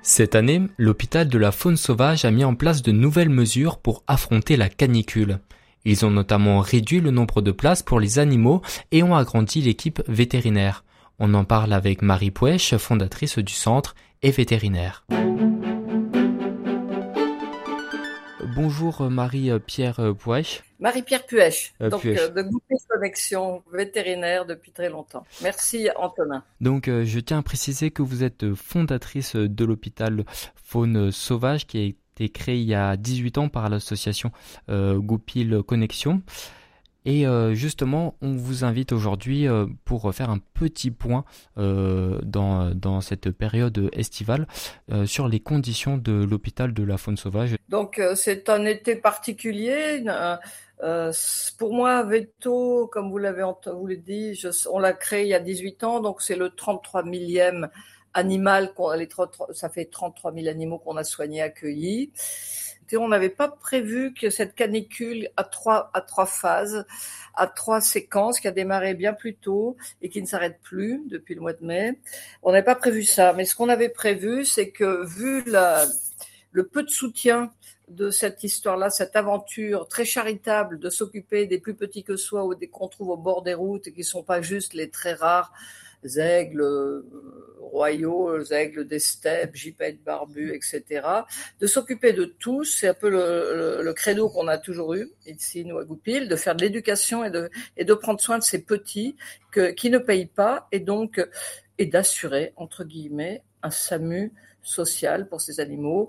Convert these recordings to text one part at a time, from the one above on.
Cette année, l'hôpital de la faune sauvage a mis en place de nouvelles mesures pour affronter la canicule. Ils ont notamment réduit le nombre de places pour les animaux et ont agrandi l'équipe vétérinaire. On en parle avec Marie Pouèche, fondatrice du centre et vétérinaire. Bonjour Marie-Pierre Pouèche. Marie-Pierre Puech, Puech. de Goupil Connexion vétérinaire depuis très longtemps. Merci Antonin. Donc je tiens à préciser que vous êtes fondatrice de l'hôpital Faune Sauvage qui a été créé il y a 18 ans par l'association Goupil Connexion. Et justement, on vous invite aujourd'hui pour faire un petit point dans cette période estivale sur les conditions de l'hôpital de la faune sauvage. Donc c'est un été particulier. Pour moi, Veto, comme vous l'avez dit, on l'a créé il y a 18 ans, donc c'est le 33 millième animal, ça fait 33 000 animaux qu'on a soignés, accueillis. On n'avait pas prévu que cette canicule à trois phases, à 3 séquences, qui a démarré bien plus tôt et qui ne s'arrête plus depuis le mois de mai. On n'avait pas prévu ça, mais ce qu'on avait prévu, c'est que vu le peu de soutien de cette histoire-là, cette aventure très charitable de s'occuper des plus petits que soi ou des qu'on trouve au bord des routes et qui sont pas juste les très rares aigles royaux, aigles des steppes, gypaètes barbus, etc. De s'occuper de tous, c'est un peu le credo qu'on a toujours eu ici, nous à Goupil, de faire de l'éducation et de prendre soin de ces petits qui ne payent pas et d'assurer, entre guillemets, un SAMU social pour ces animaux.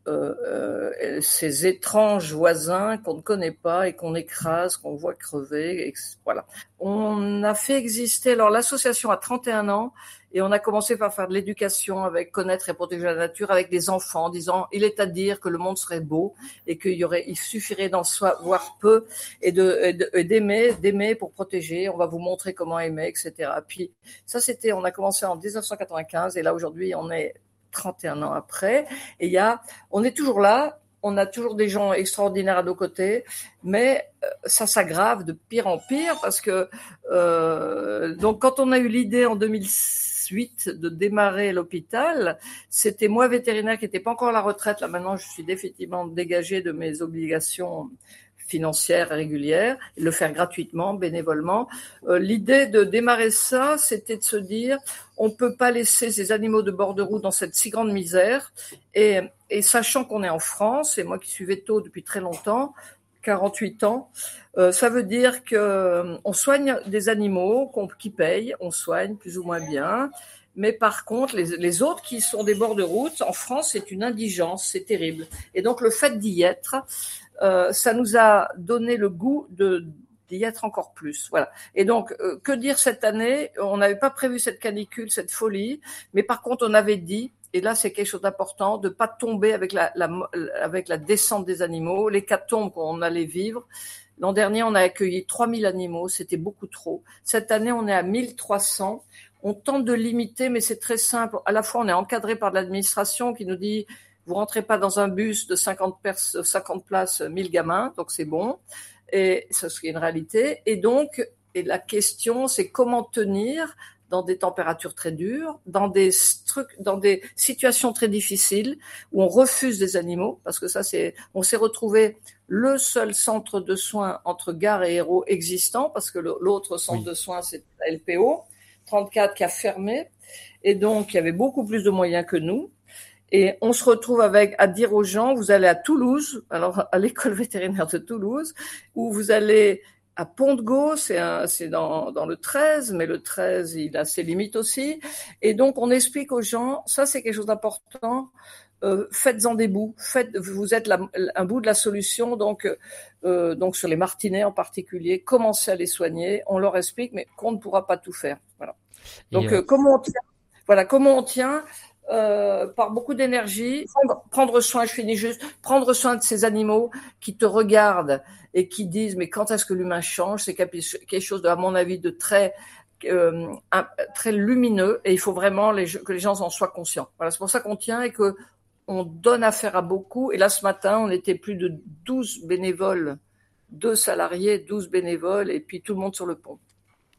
Ces étranges voisins qu'on ne connaît pas et qu'on écrase, qu'on voit crever, voilà. On a fait exister, alors l'association a 31 ans et on a commencé par faire de l'éducation avec connaître et protéger la nature avec des enfants, en disant il est à dire que le monde serait beau et il suffirait d'en voir peu et d'aimer pour protéger. On va vous montrer comment aimer, etc. Puis ça on a commencé en 1995 et là aujourd'hui on est 31 ans après, et on est toujours là, on a toujours des gens extraordinaires à nos côtés, mais ça s'aggrave de pire en pire parce que donc quand on a eu l'idée en 2008 de démarrer l'hôpital, c'était moi vétérinaire qui n'était pas encore à la retraite, là maintenant je suis définitivement dégagée de mes obligations financière et régulière, et le faire gratuitement, bénévolement. L'idée de démarrer ça, c'était de se dire, on peut pas laisser ces animaux de bord de route dans cette si grande misère, et sachant qu'on est en France, et moi qui suis veto depuis très longtemps, 48 ans, ça veut dire que on soigne des animaux qui payent, on soigne plus ou moins bien, mais par contre, les autres qui sont des bords de route, en France, c'est une indigence, c'est terrible. Et donc, le fait d'y être, ça nous a donné le goût d'y être encore plus. Voilà. Et donc, que dire cette année ? On n'avait pas prévu cette canicule, cette folie, mais par contre, on avait dit, et là, c'est quelque chose d'important, de pas tomber avec la descente des animaux, l'hécatombe qu'on allait vivre. L'an dernier, on a accueilli 3000 animaux, c'était beaucoup trop. Cette année, on est à 1300. On tente de limiter, mais c'est très simple. À la fois, on est encadré par l'administration qui nous dit vous rentrez pas dans un bus de 50 places, 1000 gamins, donc c'est bon. Et ça, c'est une réalité. Et donc, la question, c'est comment tenir dans des températures très dures, dans des situations très difficiles où on refuse des animaux, parce que on s'est retrouvé le seul centre de soins entre Gare et Hérault existant, parce que l'autre centre de soins, c'est la LPO 34 qui a fermé. Et donc, il y avait beaucoup plus de moyens que nous. Et on se retrouve à dire aux gens, vous allez à Toulouse, alors à l'école vétérinaire de Toulouse, ou vous allez à Pont-de-Gau, c'est dans le 13, mais le 13, il a ses limites aussi. Et donc, on explique aux gens, ça c'est quelque chose d'important, faites-en des bouts, vous êtes un bout de la solution, donc sur les martinets en particulier, commencez à les soigner, on leur explique, mais qu'on ne pourra pas tout faire. Voilà. Donc, comment on tient par beaucoup d'énergie, prendre soin, je finis juste, prendre soin de ces animaux qui te regardent et qui disent mais quand est-ce que l'humain change, c'est quelque chose à mon avis de très lumineux et il faut vraiment que les gens en soient conscients. Voilà, c'est pour ça qu'on tient et que on donne affaire à beaucoup. Et là, ce matin, on était plus de 12 bénévoles, 2 salariés, 12 bénévoles et puis tout le monde sur le pont.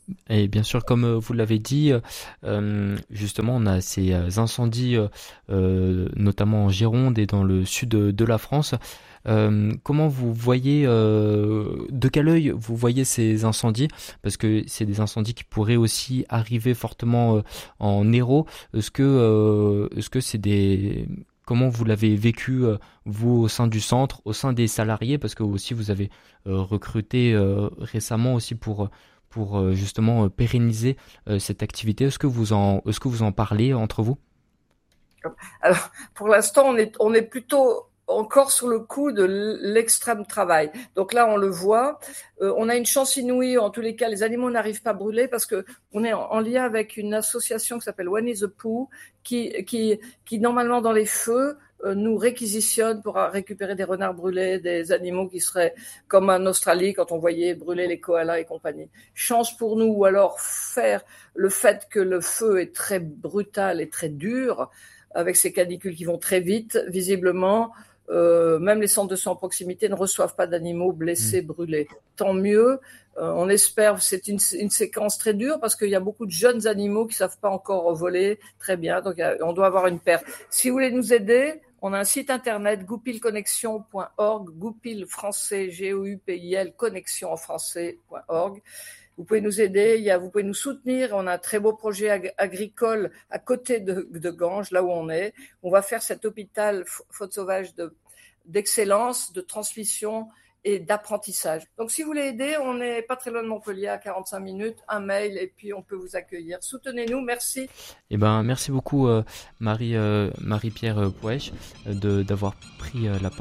Et bien sûr, comme vous l'avez dit, justement, on a ces incendies, notamment en Gironde et dans le sud de la France. Comment vous voyez, de quel œil vous voyez ces incendies? Parce que c'est des incendies qui pourraient aussi arriver fortement en Hérault. Est-ce que c'est des... Comment vous l'avez vécu, vous, au sein du centre, au sein des salariés? Parce que aussi vous avez recruté récemment aussi pour justement pérenniser cette activité. Est-ce que vous en parlez entre vous? Alors, pour l'instant, on est plutôt encore sur le coup de l'extrême travail. Donc là, on le voit. On a une chance inouïe. En tous les cas, les animaux n'arrivent pas à brûler parce que on est en lien avec une association qui s'appelle One is the Pooh, qui normalement dans les feux nous réquisitionne pour récupérer des renards brûlés, des animaux qui seraient comme en Australie quand on voyait brûler les koalas et compagnie. Chance pour nous, ou alors faire le fait que le feu est très brutal et très dur, avec ces canicules qui vont très vite, visiblement, même les centres de soins en proximité ne reçoivent pas d'animaux blessés, brûlés. Tant mieux. On espère, c'est une séquence très dure parce qu'il y a beaucoup de jeunes animaux qui savent pas encore voler très bien, donc on doit avoir une perte. Si vous voulez nous aider, on a un site internet goupilconnexion.org, goupil français, G-O-U-P-I-L, connexion en français.org. Vous pouvez nous aider, vous pouvez nous soutenir. On a un très beau projet agricole à côté de Ganges, là où on est. On va faire cet hôpital faune sauvage d'excellence, de transmission et d'apprentissage. Donc, si vous voulez aider, on n'est pas très loin de Montpellier, à 45 minutes, un mail, et puis on peut vous accueillir. Soutenez-nous, merci. Eh ben, merci beaucoup, Marie-Pierre Pouèche, d'avoir pris la parole.